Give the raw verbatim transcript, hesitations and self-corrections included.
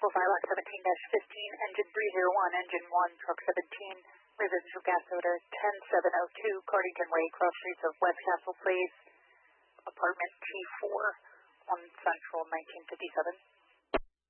for Vilac seventeen fifteen, engine three zero one, engine one, truck seventeen, residential gas odor, ten seven oh two, Cardington Way, cross streets of West Castle Place, apartment T four, on Central nineteen fifty-seven.